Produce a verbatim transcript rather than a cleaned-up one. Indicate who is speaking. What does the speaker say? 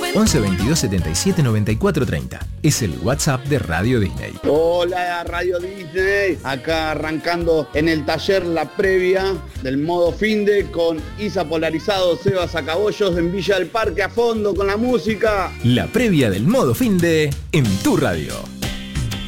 Speaker 1: once veintidós setenta y siete noventa y cuatro treinta. Es el WhatsApp de Radio Disney.
Speaker 2: Hola Radio Disney, acá arrancando en el taller la previa del modo finde con Isa Polarizado, Seba Sacabollos en Villa del Parque a fondo con la música.
Speaker 1: La previa del modo finde en tu radio.